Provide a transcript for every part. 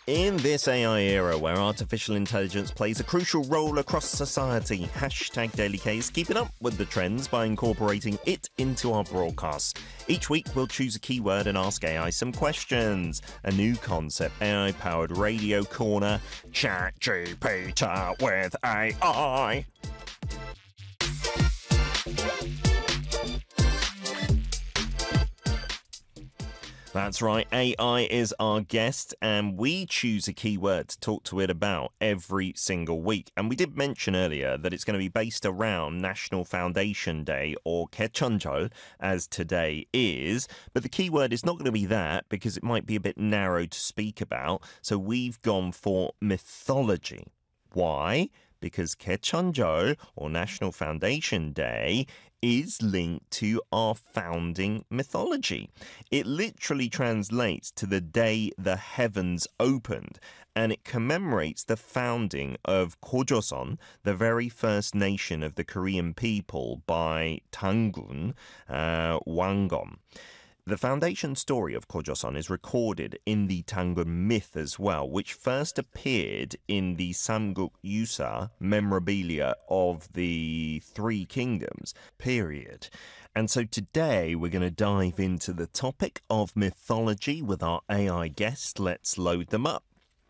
In this AI era where artificial intelligence plays a crucial role across society, hashtag Daily K is keeping up with the trends by incorporating it into our broadcasts. Each week we'll choose a keyword and ask AI some questions. A new concept, AI-powered radio corner, ChatGPT with AI. That's right, AI is our guest and we choose a keyword to talk to it about every single week. And we did mention earlier that it's going to be based around National Foundation Day, or Kaechonjeol, as today is. But the keyword is not going to be that because it might be a bit narrow to speak about. So we've gone for mythology. Why? Because Kaechonjeol, or National Foundation Day, is linked to our founding mythology. It literally translates to the day the heavens opened, and it commemorates the founding of Gojoseon, the very first nation of the Korean people, by Tangun Wanggeom. The foundation story of Gojoseon is recorded in the Tangun myth as well, which first appeared in the Samguk Yusa memorabilia of the Three Kingdoms period. And so today we're going to dive into the topic of mythology with our AI guests. Let's load them up.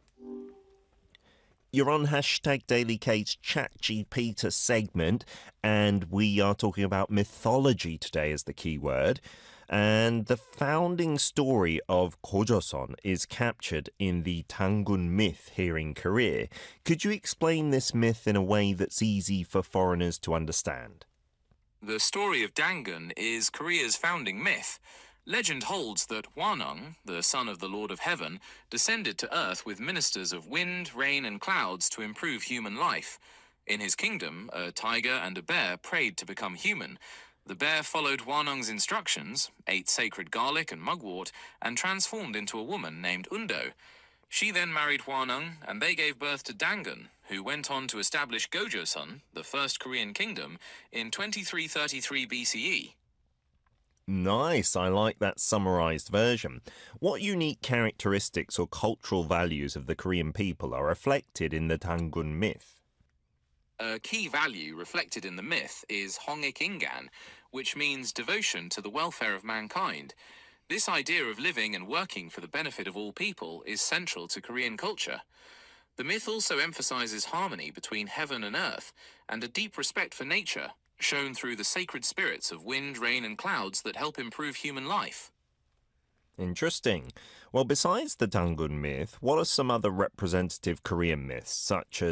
You're on hashtag Daily K's ChatGPT segment, and we are talking about mythology today as the keyword. And the founding story of Gojoseon is captured in the Tangun myth here in Korea. Could you explain this myth in a way that's easy for foreigners to understand? The story of Dangun is Korea's founding myth. Legend holds that Hwanung, the son of the Lord of Heaven, descended to earth with ministers of wind, rain, and clouds to improve human life. In his kingdom, a tiger and a bear prayed to become human. The bear followed Hwanung's instructions, ate sacred garlic and mugwort, and transformed into a woman named Undo. She then married Hwanung, and they gave birth to Dangun, who went on to establish Gojoseon, the first Korean kingdom, in 2333 BCE. Nice, I like that summarized version. What unique characteristics or cultural values of the Korean people are reflected in the Tangun myth? A key value reflected in the myth is Hongik-ingan, which means devotion to the welfare of mankind. This idea of living and working for the benefit of all people is central to Korean culture. The myth also emphasizes harmony between heaven and earth, and a deep respect for nature, shown through the sacred spirits of wind, rain, and clouds that help improve human life. Interesting. Well, besides the Tangun myth, what are some other representative Korean myths, such as